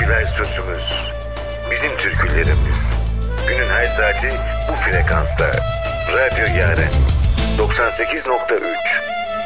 türküler sözümüz. Bizim türkülerimiz. Günün her saati bu frekansta. Radyo Yaren 98.3